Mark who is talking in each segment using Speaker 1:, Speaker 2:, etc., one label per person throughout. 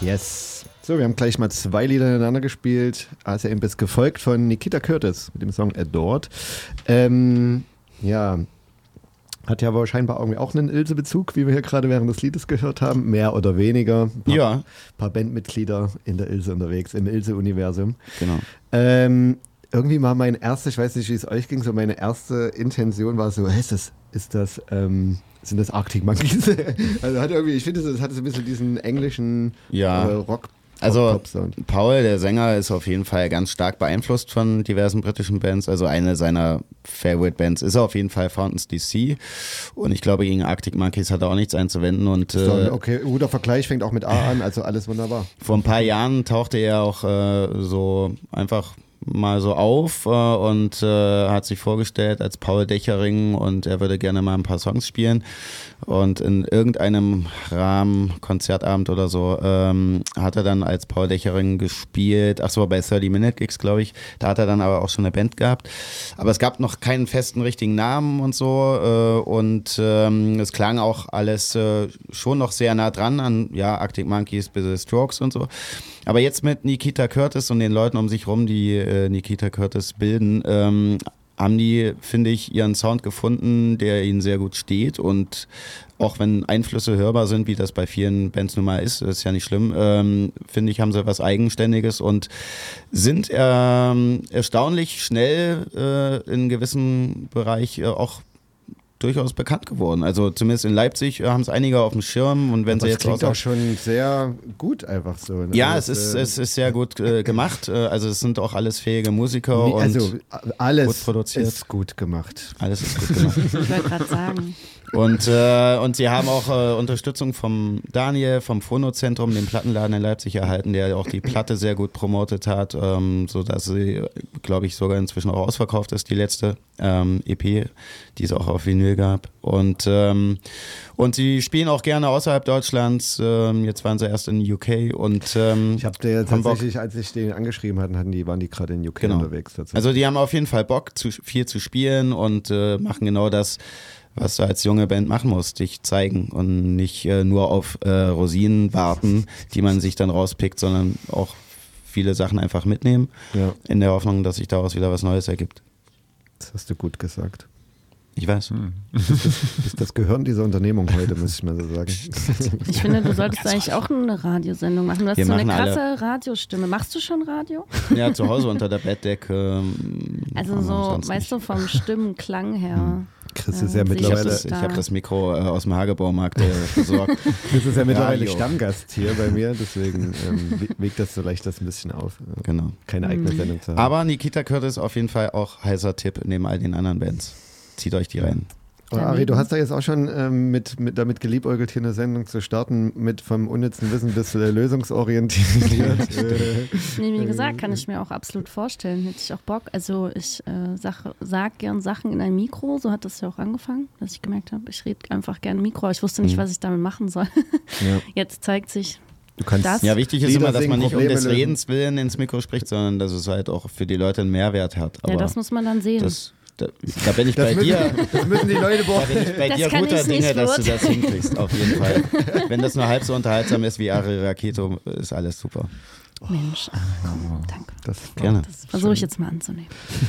Speaker 1: Yes. So, wir haben gleich mal 2 Lieder ineinander gespielt. Also eben bis gefolgt von Nikita Curtis mit dem Song Adored. Ja, hat ja aber scheinbar irgendwie auch einen Ilse-Bezug, wie wir hier gerade während des Liedes gehört haben. Mehr oder weniger. Ein paar Bandmitglieder in der Ilse unterwegs, im Ilse-Universum.
Speaker 2: Genau.
Speaker 1: Irgendwie mal mein erstes, ich weiß nicht, wie es euch ging, so meine erste Intention war so, hey, sind das Arctic Monkeys? Also hat irgendwie, ich finde, das hat so ein bisschen diesen englischen Rock.
Speaker 2: Also Paul, der Sänger, ist auf jeden Fall ganz stark beeinflusst von diversen britischen Bands. Also eine seiner Favorite Bands ist auf jeden Fall Fountains DC. Und ich glaube, gegen Arctic Monkeys hat er auch nichts einzuwenden. Und,
Speaker 1: okay, guter Vergleich, fängt auch mit A an, also alles wunderbar.
Speaker 2: Vor ein paar Jahren tauchte er auch so einfach mal so auf und hat sich vorgestellt als Paul Dechering und er würde gerne mal ein paar Songs spielen. Und in irgendeinem Rahmen, Konzertabend oder so, hat er dann als Paul Dechering gespielt. Ach so, bei 30-Minute-Gigs, glaube ich. Da hat er dann aber auch schon eine Band gehabt. Aber es gab noch keinen festen richtigen Namen und so. Und es klang auch alles schon noch sehr nah dran an Arctic Monkeys bis The Strokes und so. Aber jetzt mit Nikita Curtis und den Leuten um sich rum, die Nikita Curtis bilden, haben die, finde ich, ihren Sound gefunden, der ihnen sehr gut steht. Und auch wenn Einflüsse hörbar sind, wie das bei vielen Bands nun mal ist ja nicht schlimm, finde ich, haben sie was Eigenständiges und sind erstaunlich schnell in gewissem Bereich auch durchaus bekannt geworden. Also zumindest in Leipzig haben es einige auf dem Schirm und wenn sie jetzt
Speaker 1: klingt auch schon sehr gut einfach so. Ne?
Speaker 2: Ja, es ist sehr gut gemacht. Also es sind auch alles fähige Musiker und
Speaker 1: alles
Speaker 2: gut produziert.
Speaker 1: Ist gut gemacht.
Speaker 2: Alles ist gut gemacht.
Speaker 3: Ich wollte gerade sagen.
Speaker 2: Und sie haben auch Unterstützung vom Daniel, vom Phonozentrum, dem Plattenladen in Leipzig erhalten, der auch die Platte sehr gut promotet hat, sodass sie, glaube ich, sogar inzwischen auch ausverkauft ist, die letzte EP, die es auch auf Vinyl gab. Und sie spielen auch gerne außerhalb Deutschlands. Jetzt waren sie erst in UK und
Speaker 1: ich habe dir tatsächlich, als ich den angeschrieben hatte, waren die gerade in UK unterwegs.
Speaker 2: Also die haben auf jeden Fall Bock, viel zu spielen und machen genau das, was du als junge Band machen musst, dich zeigen und nicht nur auf Rosinen warten, die man sich dann rauspickt, sondern auch viele Sachen einfach mitnehmen, in der Hoffnung, dass sich daraus wieder was Neues ergibt.
Speaker 1: Das hast du gut gesagt.
Speaker 2: Ich weiß.
Speaker 1: Das ist das Gehirn dieser Unternehmung heute, muss ich mal so sagen.
Speaker 3: Ich finde, du solltest eigentlich auch eine Radiosendung machen. Du hast so eine krasse Radiostimme. Machst du schon Radio?
Speaker 2: Ja, zu Hause unter der Bettdecke.
Speaker 3: Also so, weißt du, vom Stimmenklang her.
Speaker 1: Chris ist ja mittlerweile...
Speaker 2: Ich habe das Mikro aus dem Hagebaumarkt besorgt.
Speaker 1: Chris ist ja mittlerweile Stammgast hier bei mir, deswegen wiegt das so leicht das ein bisschen auf.
Speaker 2: Genau.
Speaker 1: Keine eigene Sendung zu haben.
Speaker 2: Aber Nikita Curtis auf jeden Fall auch heißer Tipp neben all den anderen Bands. Zieht euch die rein.
Speaker 1: Oh, Ari, du hast da jetzt auch schon damit geliebäugelt, hier eine Sendung zu starten, mit vom unnützen Wissen bis lösungsorientiert.
Speaker 3: Nee, wie gesagt, kann ich mir auch absolut vorstellen. Hätte ich auch Bock. Also ich sag gern Sachen in ein Mikro, so hat das ja auch angefangen, dass ich gemerkt habe, ich rede einfach gerne Mikro. Ich wusste nicht, was ich damit machen soll. Ja. Jetzt zeigt sich,
Speaker 2: ja, wichtig ist immer, dass man nicht um des Redens willen ins Mikro spricht, sondern dass es halt auch für die Leute einen Mehrwert hat. Aber
Speaker 3: ja, das muss man dann sehen.
Speaker 2: Da bin ich bei dir.
Speaker 1: Das müssen die Leute
Speaker 2: Da bin ich bei dir guter Dinge, dass du das hinkriegst, auf jeden Fall. Wenn das nur halb so unterhaltsam ist wie Ari Raketo, ist alles super.
Speaker 3: Mensch, danke.
Speaker 2: Gerne.
Speaker 3: Das versuche ich jetzt mal anzunehmen.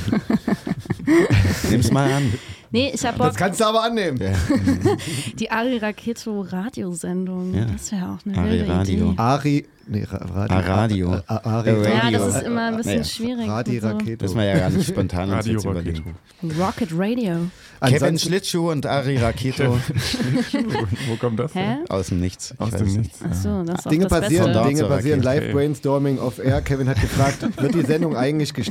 Speaker 2: Nimm's mal an.
Speaker 3: Nee, ich hab Bock.
Speaker 1: Das kannst du aber annehmen.
Speaker 2: Ja.
Speaker 3: Die Ari Raketo Radiosendung, das wäre auch eine
Speaker 2: Ari
Speaker 3: wilde
Speaker 2: Radio.
Speaker 3: Idee.
Speaker 2: Radio.
Speaker 3: Ja, das ist immer ein bisschen schwierig.
Speaker 1: Raketo.
Speaker 2: Das war ja gar nicht spontan.
Speaker 4: Radio Raketo.
Speaker 3: Rocket Radio.
Speaker 2: Kevin Schlittschuh und Ari Raketo.
Speaker 4: Wo kommt das
Speaker 3: Hä?
Speaker 2: Aus dem Nichts.
Speaker 4: Aus dem Nichts.
Speaker 3: Achso, das ist auch
Speaker 1: Dinge
Speaker 3: das
Speaker 1: passieren,
Speaker 3: Beste.
Speaker 1: Dinge passieren.
Speaker 2: Okay.
Speaker 1: Live Brainstorming off Air. Kevin hat gefragt, wird die Sendung eigentlich